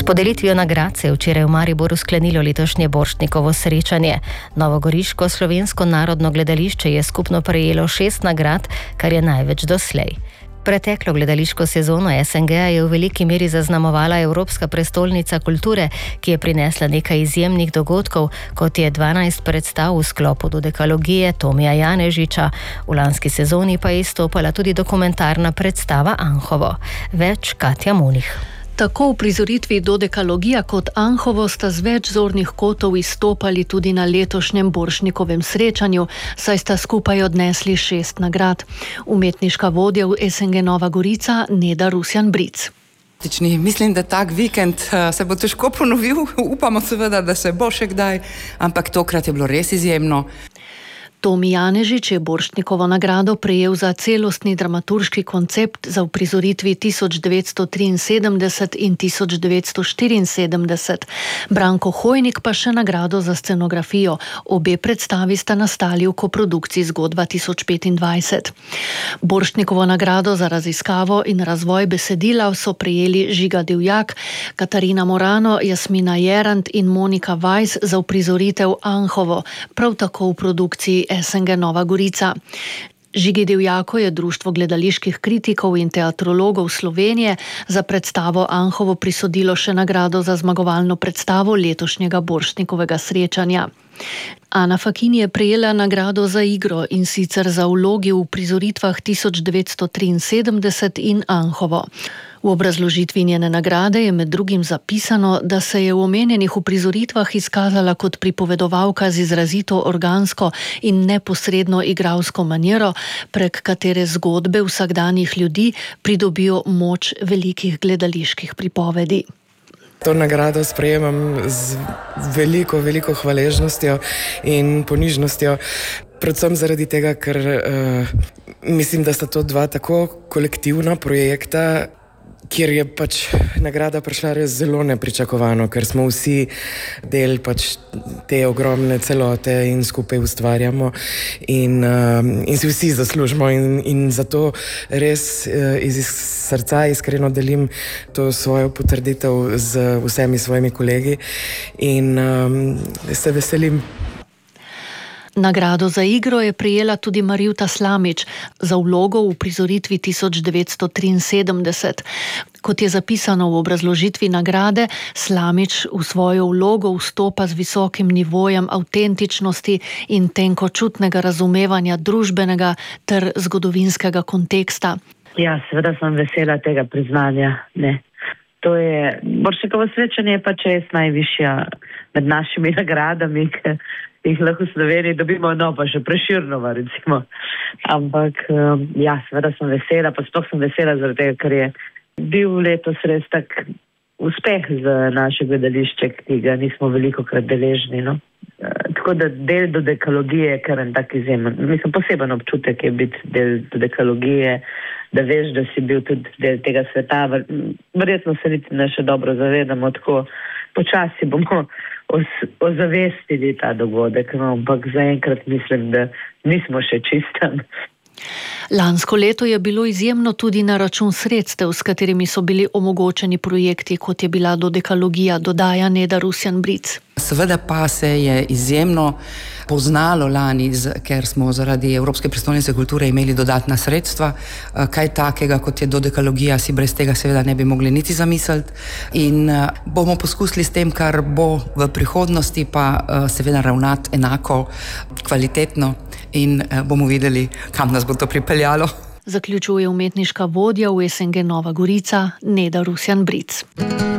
podelitvijo nagrad se je včeraj v Mariboru sklenilo letošnje Borštnikovo srečanje. Novogoriško slovensko narodno gledališče je skupno prejelo 6 nagrad, kar je največ doslej. Preteklo gledališko sezono SNG-a je v veliki meri zaznamovala Evropska prestolnica kulture, ki je prinesla nekaj izjemnih dogodkov, kot je 12 predstav v sklopu dodekalogije Tomija Janežiča. V lanski sezoni pa je izstopala tudi dokumentarna predstava Anhovo. Več Katja Munih. Tako v prizoritvi Dodekalogija kot Anhovo sta z več zornih kotov izstopali tudi na letošnjem Borštnikovem srečanju, saj sta skupaj odnesli 6 nagrad. Umetniška vodja v SNG Nova Gorica Neda Rusjan-Bric. Mislim, da tak vikend se bo težko ponovil, upamo seveda, da se bo še kdaj, ampak tokrat je bilo res izjemno. Tomi Janežič je Borštnikovo nagrado prejel za celostni dramaturški koncept za uprizoritvi 1973 in 1974. Branko Hojnik pa še nagrado za scenografijo. Obe predstavi sta nastali v koprodukciji Zgodba 1025. Borštnikovo nagrado za raziskavo in razvoj besedila so prejeli Žiga Divjak, Katarina Morano, Jasmina Jerant in Monika Weiss za uprizoritev Anhovo, prav tako v produkciji SNG Nova Gorica. Žigi Divjako je Društvo gledaliških kritikov in teatrologov Slovenije za predstavo Anhovo prisodilo še nagrado za zmagovalno predstavo letošnjega Borštnikovega srečanja. Ana Fakin je prejela nagrado za igro, in sicer za vlogi v prizoritvah 1973 in Anhovo. V obrazložitvi njene nagrade je med drugim zapisano, da se je v omenjenih uprizoritvah izkazala kot pripovedovalka z izrazito organsko in neposredno igralsko maniero, prek katere zgodbe vsakdanjih ljudi pridobijo moč velikih gledaliških pripovedi. To nagrado sprejemam z veliko hvaležnostjo in ponižnostjo, predvsem zaradi tega, ker mislim, da sta to dva tako kolektivna projekta, kjer je pač nagrada prišla res zelo nepričakovano, ker smo vsi del pač te ogromne celote in skupaj ustvarjamo in si vsi zaslužimo in zato res iz srca iskreno delim to svojo potrditev z vsemi svojimi kolegi in se veselim. Nagrado za igro je prejela tudi Marjuta Slamič za vlogo v prizoritvi 1973. Kot je zapisano v obrazložitvi nagrade, Slamič v svojo vlogo vstopa z visokim nivojem avtentičnosti in tenkočutnega razumevanja družbenega ter zgodovinskega konteksta. Ja, seveda sem vesela tega priznanja. Ne. To je, Borštnikovo srečanje je pač res najvišja med našimi nagradami, ki jih lahko v Sloveniji dobimo, no pa še Prešernova recimo. Ampak ja, seveda sem vesela, pa sploh sem vesela zaradi tega, ker je bil letos res tak uspeh za naše gledališče, ki ga nismo velikokrat deležni. No? Tako da del dodekalogije je kar en tak izjemen. Mislim, poseben občutek je biti del dodekalogije, da veš, da si bil tudi del tega sveta. Verjetno se niti ne še dobro zavedamo, tako počasi bomo ozavestili ta dogodek, no, ampak zaenkrat mislim, da nismo še čistem. Lansko leto je bilo izjemno tudi na račun sredstev, s katerimi so bili omogočeni projekti, kot je bila Dodekalogija, dodaja Neda Rusjan-Bric. Seveda pa se je izjemno poznalo lani, ker smo zaradi Evropske prestolnice kulture imeli dodatna sredstva. Kaj takega, kot je Dodekalogija, si brez tega seveda ne bi mogli niti zamisliti. In bomo poskusili s tem, kar bo v prihodnosti, pa seveda ravnati enako kvalitetno in bomo videli, kam nas bo to pripeljalo. Zaključuje umetniška vodja v SNG Nova Gorica Neda Rusjan-Bric.